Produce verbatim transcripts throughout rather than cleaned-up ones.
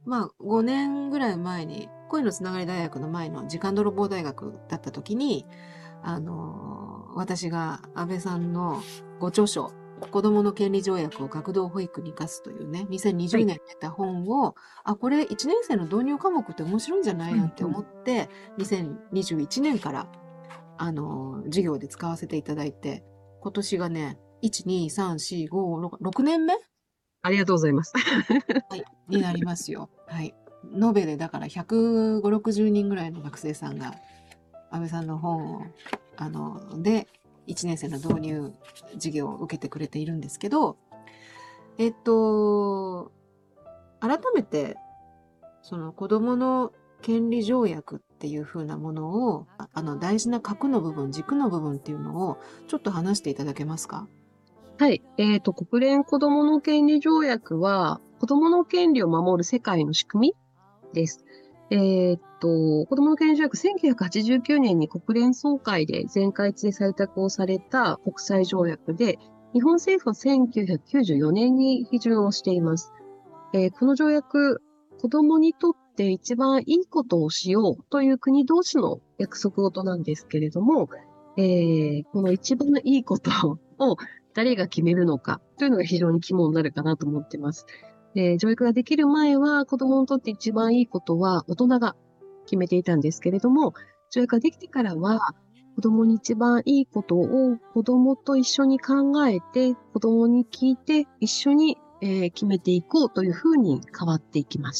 まあ、ごねんぐらい前に、恋のつながり大学の前の時間泥棒大学だった時に、あの、私が安倍さんのご著書、子供の権利条約を学童保育に生かすというね、2020 はい。 年に出た本を、あ、これいちねん生の導入科目って面白いんじゃないうんうん。 なんて思って、にせんにじゅういちねんから、あの、授業で使わせていただいて、今年がね、いち、に、さん、よん、ご、ろく、ろくねんめありがとうございます。 はい、になりますよ。はい。延べでだからひゃくごじゅう、ろくじゅうにんぐらいの学生さんが安倍さんの本を、あの、で、いちねん生の導入授業を受けてくれているんですけど、えっと、改めて、その子供の権利条約っていう風なものを、あの、大事な核の部分、軸の部分っていうのを、ちょっと話していただけますか？ はい。えっと、国連子供の権利条約は、子供の権利を守る世界の仕組みです。えっと、子供の権利条約、せんきゅうひゃくはちじゅうきゅうねんに国連総会で全会一致で採択をされた国際条約で、日本政府はせんきゅうひゃくきゅうじゅうよねんに批准をしています。えーこの条約、子供にとって一番いいことをしようという国同士の約束事なんですけれども、えーこの一番いいことを誰が決めるのかというのが非常に肝になるかなと思っています。えー条約ができる前は子供にとって一番いいことは大人が決めていたんですけれども、条約ができてからは子供に一番いいことを子供と一緒に考えて、子供に聞いて一緒にえー決めていこうというふうに変わっていきました。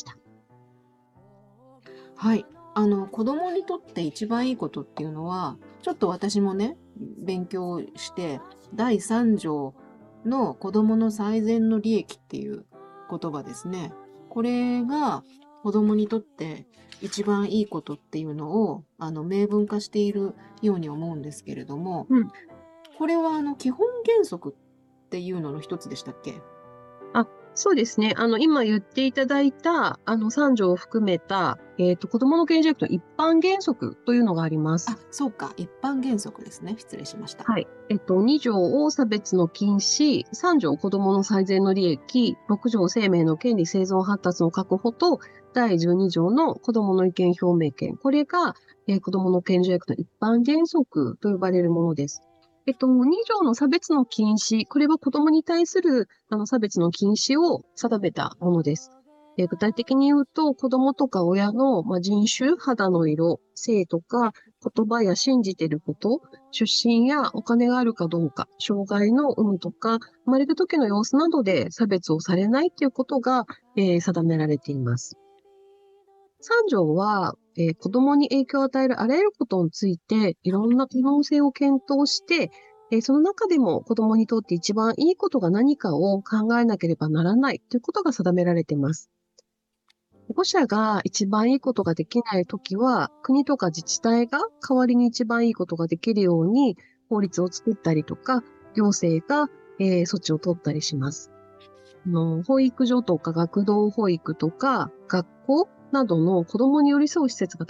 はい。あの、子供にとって一番いいことっていうのは、ちょっと私もね、勉強して、だいさん条の子供の最善の利益っていう言葉ですね。これが子供にとって一番いいことっていうのを、あの、明文化しているように思うんですけれども、 うん。 これはあの、基本原則っていうのの一つでしたっけ？ あ、そうですね。あの、今言っていただいた、あの、さん条を含めた、えっと、子供の権利条約の一般原則というのがあります。 あ、そうか。一般原則ですね。失礼しました。 はい。えっと、に条を差別の禁止、さん条子供の最善の利益、ろく条生命の権利生存発達の確保と、だいじゅうに条の子供の意見表明権。これが、えー子供の権利条約の一般原則と呼ばれるものです。えっと、に条の差別の禁止、これは子供に対するあの差別の禁止を定めたものです。えー具体的に言うと、子供とか親の、まあ、人種、肌の色、性とか、言葉や信じていること、出身やお金があるかどうか、障害の有無とか、生まれた時の様子などで差別をされないということが、えー定められています。さん条は、えー子供に影響を与えるあらゆることについて、いろんな可能性を検討して、えーその中でも子供にとって一番いいことが何かを考えなければならないということが定められています。保護者が一番いいことができないときは、国とか自治体が代わりに一番いいことができるように法律を作ったりとか、行政が、えー措置を取ったりします。あの、保育所とか学童保育とか学校などの子供に寄り添う施設が